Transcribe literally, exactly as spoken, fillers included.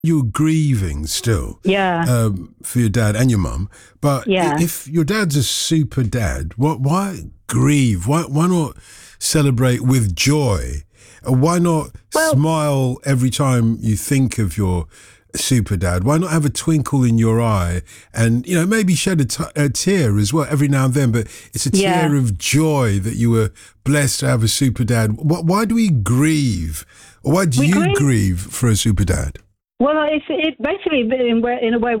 you're grieving still, Yeah. um, for your dad and your mum. But Yeah. if your dad's a super dad, what? Why grieve? Why? Why not celebrate with joy? Uh, Why not Well- smile every time you think of your super dad? Why not have a twinkle in your eye and, you know, maybe shed a, t- a tear as well every now and then, but it's a Yeah. tear of joy that you were blessed to have a super dad. Why, why do we grieve? Or why do We you grieve- grieve for a super dad? Well, it's, it basically, in, in a way,